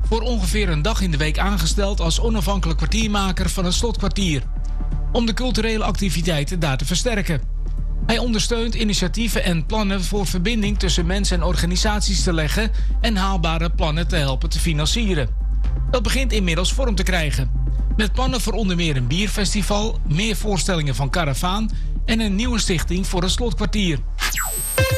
voor ongeveer een dag in de week aangesteld als onafhankelijk kwartiermaker van het Slotkwartier, om de culturele activiteiten daar te versterken. Hij ondersteunt initiatieven en plannen voor verbinding tussen mensen en organisaties te leggen en haalbare plannen te helpen te financieren. Dat begint inmiddels vorm te krijgen, met plannen voor onder meer een bierfestival, meer voorstellingen van Karavaan en een nieuwe stichting voor het Slotkwartier.